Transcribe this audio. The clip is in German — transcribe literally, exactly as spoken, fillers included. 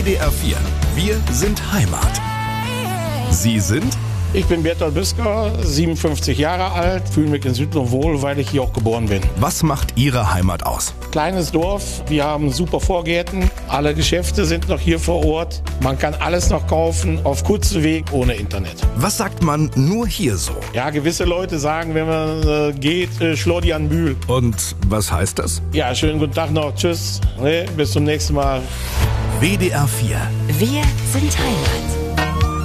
D R vier. Wir sind Heimat. Sie sind? Ich bin Bertolt Büsker, siebenundfünfzig Jahre alt, fühle mich in Südlohn wohl, weil ich hier auch geboren bin. Was macht Ihre Heimat aus? Kleines Dorf, wir haben super Vorgärten, alle Geschäfte sind noch hier vor Ort. Man kann alles noch kaufen, auf kurzem Weg, ohne Internet. Was sagt man nur hier so? Ja, gewisse Leute sagen, wenn man äh, geht, äh, schlor die an Bühl. Und was heißt das? Ja, schönen guten Tag noch, tschüss, ne, bis zum nächsten Mal. W D R vier. Wir sind Heimat.